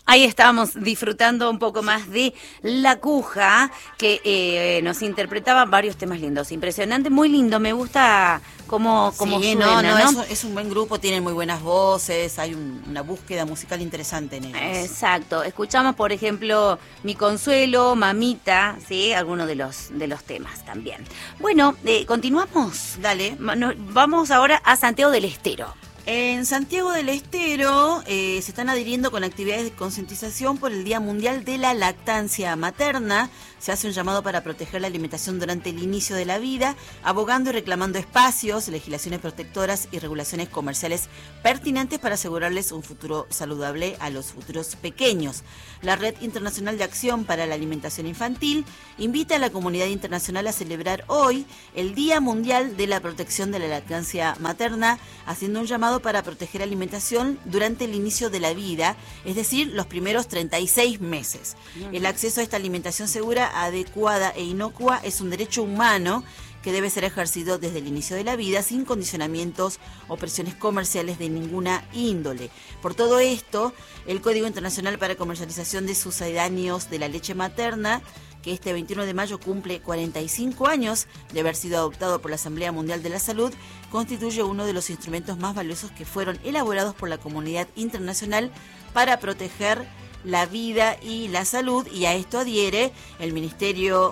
Ahí estábamos disfrutando un poco más de La Cuja, que nos interpretaba varios temas lindos. Impresionante, muy lindo, me gusta cómo suena, ¿no? Es un buen grupo, tienen muy buenas voces, hay una búsqueda musical interesante en ellos. Exacto, escuchamos por ejemplo Mi Consuelo, Mamita, ¿sí? Algunos de los temas también. Bueno, continuamos. Dale. Vamos ahora a Santiago del Estero. En Santiago del Estero se están adhiriendo con actividades de concientización por el Día Mundial de la Lactancia Materna. Se hace un llamado para proteger la alimentación durante el inicio de la vida, abogando y reclamando espacios, legislaciones protectoras y regulaciones comerciales pertinentes para asegurarles un futuro saludable a los futuros pequeños. La Red Internacional de Acción para la Alimentación Infantil invita a la comunidad internacional a celebrar hoy el Día Mundial de la Protección de la Lactancia Materna, haciendo un llamado para proteger la alimentación durante el inicio de la vida, es decir, los primeros 36 meses. El acceso a esta alimentación segura, adecuada e inocua es un derecho humano que debe ser ejercido desde el inicio de la vida sin condicionamientos o presiones comerciales de ninguna índole. Por todo esto, el Código Internacional para Comercialización de Sucedáneos de la Leche Materna, que este 21 de mayo cumple 45 años de haber sido adoptado por la Asamblea Mundial de la Salud, constituye uno de los instrumentos más valiosos que fueron elaborados por la comunidad internacional para proteger la vida y la salud, y a esto adhiere el Ministerio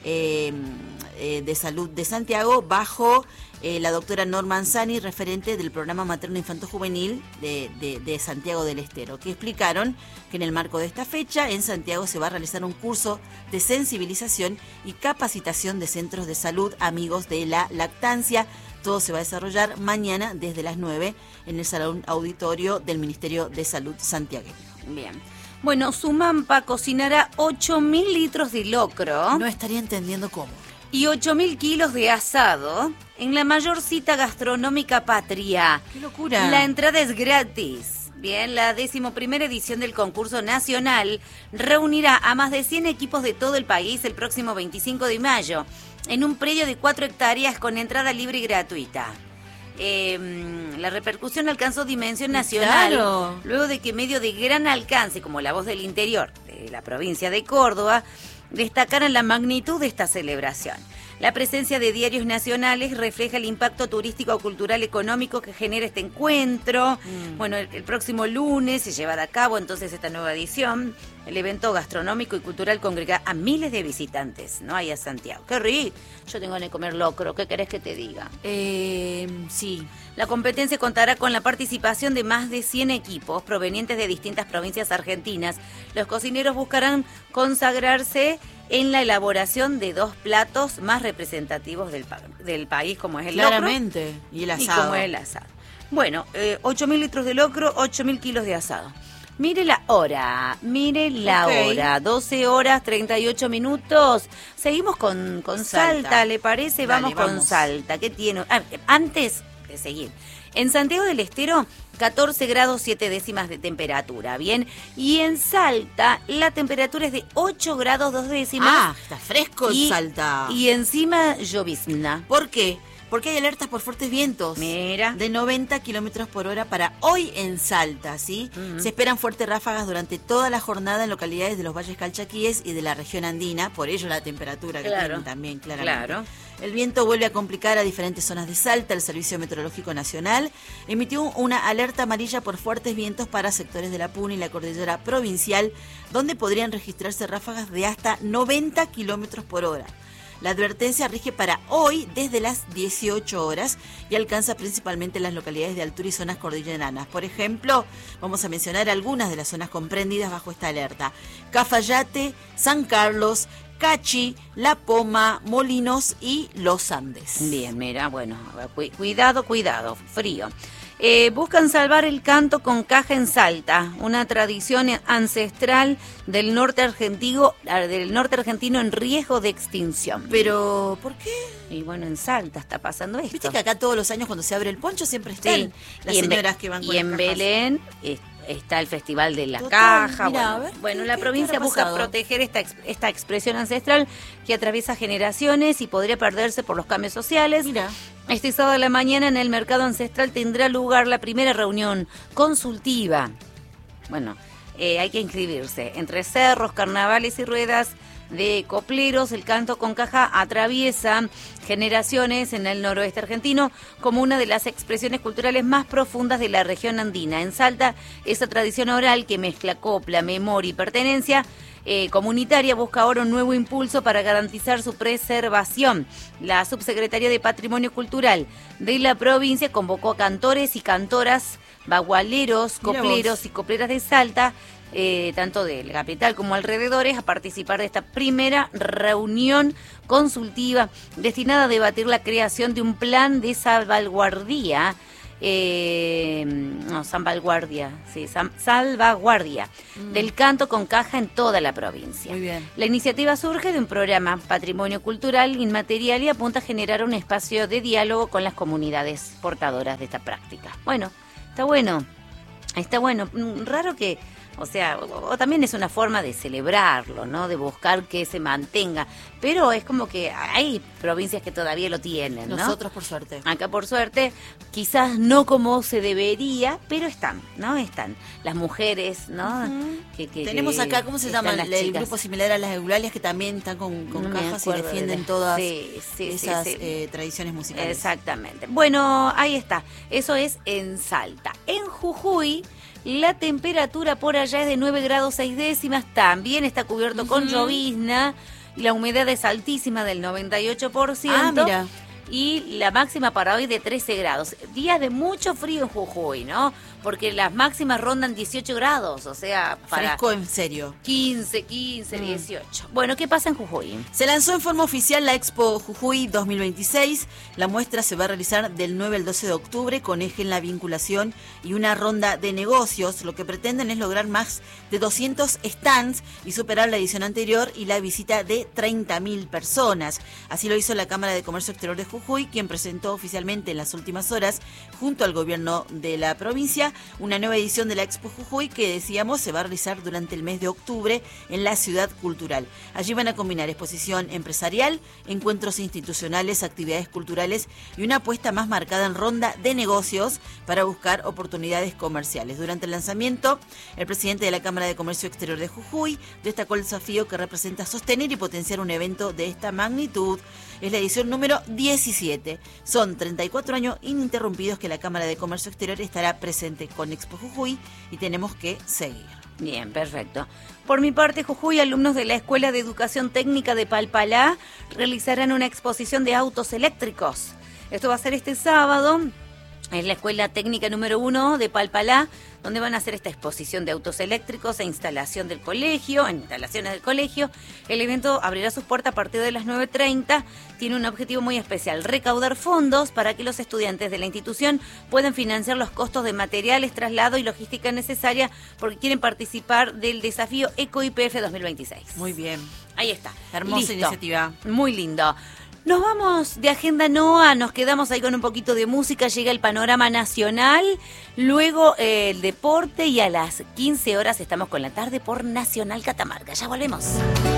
de Salud de Santiago bajo la doctora Norma Anzani, referente del programa materno infanto juvenil de Santiago del Estero, que explicaron que en el marco de esta fecha en Santiago se va a realizar un curso de sensibilización y capacitación de centros de salud amigos de la lactancia. Todo se va a desarrollar mañana desde las 9 en el Salón Auditorio del Ministerio de Salud santiagueño. Bien. Bueno, Sumampa cocinará 8.000 litros de locro. No estaría entendiendo cómo. Y 8.000 kilos de asado en la mayor cita gastronómica patria. ¡Qué locura! La entrada es gratis. Bien, la 11ª edición del concurso nacional reunirá a más de 100 equipos de todo el país el próximo 25 de mayo en un predio de 4 hectáreas con entrada libre y gratuita. La repercusión alcanzó dimensión nacional, claro, luego de que medios de gran alcance como La Voz del Interior de la provincia de Córdoba destacaran la magnitud de esta celebración. La presencia de diarios nacionales refleja el impacto turístico, cultural, económico que genera este encuentro. Bueno, el próximo lunes se llevará a cabo entonces esta nueva edición. El evento gastronómico y cultural congrega a miles de visitantes, ¿no? Ahí a Santiago. ¡Qué rico! Yo tengo ganas de comer locro, ¿qué querés que te diga? Sí. La competencia contará con la participación de más de 100 equipos provenientes de distintas provincias argentinas. Los cocineros buscarán consagrarse en la elaboración de 2 platos más representativos del país, como es el locro. Claramente. Y el asado. Y como es el asado. Bueno, 8.000 litros de locro, 8.000 kilos de asado. Mire la hora, hora, 12 horas 38 minutos. Seguimos con Salta, ¿le parece? Dale, vamos con Salta. ¿Qué tiene? Antes de seguir, en Santiago del Estero, 14 grados 7 décimas de temperatura, ¿bien? Y en Salta, la temperatura es de 8 grados 2 décimas. Ah, está fresco en Salta. Y encima llovizna. ¿Por qué? Porque hay alertas por fuertes vientos. Mira. De 90 kilómetros por hora para hoy en Salta, ¿sí? Se esperan fuertes ráfagas durante toda la jornada en localidades de los valles calchaquíes y de la región andina, por ello la temperatura que tienen también, claramente. Claro. El viento vuelve a complicar a diferentes zonas de Salta. El Servicio Meteorológico Nacional emitió una alerta amarilla por fuertes vientos para sectores de la Puna y la cordillera provincial, donde podrían registrarse ráfagas de hasta 90 kilómetros por hora. La advertencia rige para hoy desde las 18 horas y alcanza principalmente las localidades de altura y zonas cordilleranas. Por ejemplo, vamos a mencionar algunas de las zonas comprendidas bajo esta alerta: Cafayate, San Carlos, Cachi, La Poma, Molinos y Los Andes. Bien, mira, bueno, cuidado, frío. Buscan salvar el canto con caja en Salta, una tradición ancestral del norte argentino en riesgo de extinción. Pero, ¿por qué? Y bueno, en Salta está pasando esto. Viste que acá todos los años cuando se abre el poncho siempre están las señoras que van con y en las cajas. Belén está el Festival de la Total, Caja. Mirá, Bueno, la provincia busca proteger esta expresión ancestral que atraviesa generaciones y podría perderse por los cambios sociales. Mirá. Este sábado de la mañana en el Mercado Ancestral tendrá lugar la primera reunión consultiva. Bueno, hay que inscribirse. Entre cerros, carnavales y ruedas de copleros, el canto con caja atraviesa generaciones en el noroeste argentino como una de las expresiones culturales más profundas de la región andina. En Salta, esa tradición oral que mezcla copla, memoria y pertenencia comunitaria busca ahora un nuevo impulso para garantizar su preservación. La subsecretaría de Patrimonio Cultural de la provincia convocó a cantores y cantoras, bagualeros, copleros y copleras de Salta, tanto de la capital como alrededores, a participar de esta primera reunión consultiva destinada a debatir la creación de un plan de salvaguardia salvaguardia del canto con caja en toda la provincia. Muy bien. La iniciativa surge de un programa Patrimonio Cultural Inmaterial y apunta a generar un espacio de diálogo con las comunidades portadoras de esta práctica. Bueno, está bueno. Raro que, o también es una forma de celebrarlo, ¿no? De buscar que se mantenga. Pero es como que hay provincias que todavía lo tienen, ¿no? Nosotros, por suerte. Acá, por suerte, quizás no como se debería, pero están, ¿no? Están las mujeres, ¿no? Uh-huh. Tenemos acá, ¿cómo se llama? El grupo similar a las Eulalias, que también están con cajas y defienden todas esas tradiciones musicales. Exactamente. Bueno, ahí está. Eso es en Salta. En Jujuy, la temperatura por allá es de 9 grados 6 décimas, también está cubierto con llovizna, y la humedad es altísima del 98%. Ah, mira. Y la máxima para hoy de 13 grados. Días de mucho frío en Jujuy, ¿no? Porque las máximas rondan 18 grados, o sea, para... Fresco en serio. 15, 18. Bueno, ¿qué pasa en Jujuy? Se lanzó en forma oficial la Expo Jujuy 2026. La muestra se va a realizar del 9 al 12 de octubre con eje en la vinculación y una ronda de negocios. Lo que pretenden es lograr más de 200 stands y superar la edición anterior y la visita de 30.000 personas. Así lo hizo la Cámara de Comercio Exterior de Jujuy, quien presentó oficialmente en las últimas horas, junto al gobierno de la provincia, una nueva edición de la Expo Jujuy que, decíamos, se va a realizar durante el mes de octubre en la Ciudad Cultural. Allí van a combinar exposición empresarial, encuentros institucionales, actividades culturales y una apuesta más marcada en ronda de negocios para buscar oportunidades comerciales. Durante el lanzamiento, el presidente de la Cámara de Comercio Exterior de Jujuy destacó el desafío que representa sostener y potenciar un evento de esta magnitud. Es la edición número 17. Son 34 años ininterrumpidos que la Cámara de Comercio Exterior estará presente con Expo Jujuy y tenemos que seguir. Bien, perfecto. Por mi parte, Jujuy, alumnos de la Escuela de Educación Técnica de Palpalá realizarán una exposición de autos eléctricos. Esto va a ser este sábado en la Escuela Técnica número 1 de Palpalá, donde van a hacer esta exposición de autos eléctricos en instalaciones del colegio. El evento abrirá sus puertas a partir de las 9:30. Tiene un objetivo muy especial: recaudar fondos para que los estudiantes de la institución puedan financiar los costos de materiales, traslado y logística necesaria, porque quieren participar del desafío EcoIPF 2026. Muy bien. Ahí está. Hermosa iniciativa. Muy lindo. Nos vamos de Agenda NOA, nos quedamos ahí con un poquito de música, llega el panorama nacional, luego el deporte y a las 15 horas estamos con la tarde por Nacional Catamarca. Ya volvemos.